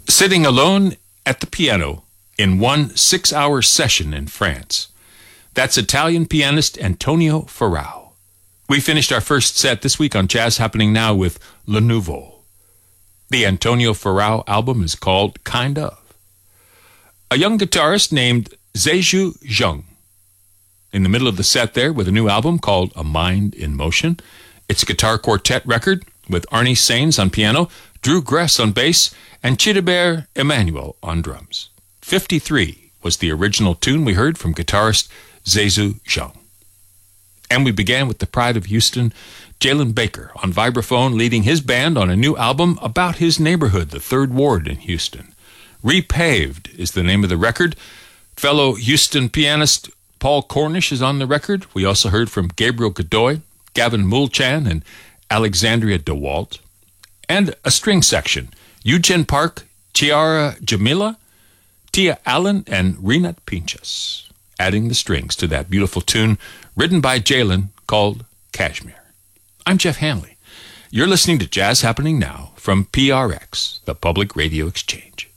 sitting alone at the piano in one 6-hour session in France. That's Italian pianist Antonio Ferrao. We finished our first set this week on Jazz Happening Now with Le Nouveau. The Antonio Ferrao album is called Kind Of. A young guitarist named Zheju Zheng. In the middle of the set there with a new album called A Mind in Motion. It's a guitar quartet record with Arnie Sains on piano, Drew Gress on bass, and Chidibert Emmanuel on drums. 53 was the original tune we heard from guitarist Zheju Zheng. And we began with the pride of Houston, Jalen Baker, on vibraphone, leading his band on a new album about his neighborhood, the 3rd Ward in Houston. Repaved is the name of the record. Fellow Houston pianist Paul Cornish is on the record. We also heard from Gabriel Godoy, Gavin Mulchan, and Alexandria DeWalt. And a string section, Eugen Park, Chiara Jamila, Tia Allen, and Rinat Pinchas, adding the strings to that beautiful tune written by Jalen called Kashmir. I'm Jeff Hanley. You're listening to Jazz Happening Now from PRX, the Public Radio Exchange.